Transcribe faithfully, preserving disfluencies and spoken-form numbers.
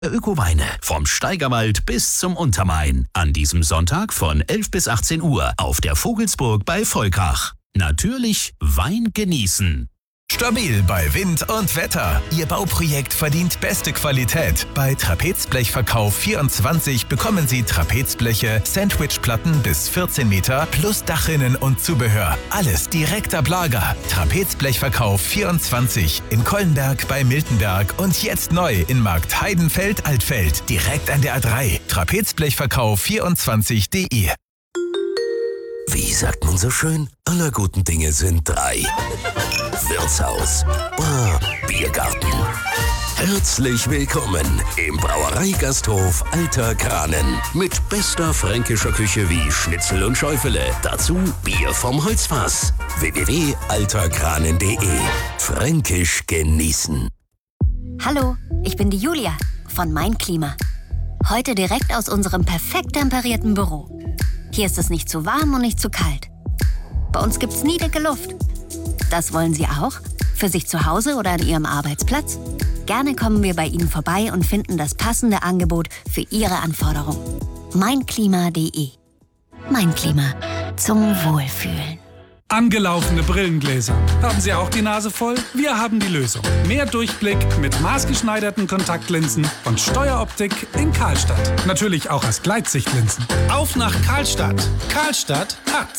Ökoweine vom Steigerwald bis zum Untermain. An diesem Sonntag von elf bis achtzehn Uhr auf der Vogelsburg bei Volkach. Natürlich Wein genießen. Stabil bei Wind und Wetter. Ihr Bauprojekt verdient beste Qualität. Bei Trapezblechverkauf vierundzwanzig bekommen Sie Trapezbleche, Sandwichplatten bis vierzehn Meter plus Dachrinnen und Zubehör. Alles direkt ab Lager. Trapezblechverkauf vierundzwanzig in Kollenberg bei Miltenberg und jetzt neu in Markt Heidenfeld-Altfeld. Direkt an der A drei. Trapezblechverkauf vierundzwanzig punkt de. Wie sagt man so schön? Aller guten Dinge sind drei. Wirtshaus, Bar, Biergarten. Herzlich willkommen im Brauereigasthof Alter Kranen. Mit bester fränkischer Küche wie Schnitzel und Schäufele. Dazu Bier vom Holzfass. w w w punkt alterkranen punkt de. Fränkisch genießen. Hallo, ich bin die Julia von Mein Klima. Heute direkt aus unserem perfekt temperierten Büro. Hier ist es nicht zu warm und nicht zu kalt. Bei uns gibt's nie dicke Luft. Das wollen Sie auch? Für sich zu Hause oder an Ihrem Arbeitsplatz? Gerne kommen wir bei Ihnen vorbei und finden das passende Angebot für Ihre Anforderungen. mein klima punkt de. Mein Klima. Zum Wohlfühlen. Angelaufene Brillengläser. Haben Sie auch die Nase voll? Wir haben die Lösung. Mehr Durchblick mit maßgeschneiderten Kontaktlinsen und Steueroptik in Karlstadt. Natürlich auch als Gleitsichtlinsen. Auf nach Karlstadt. Karlstadt hat's.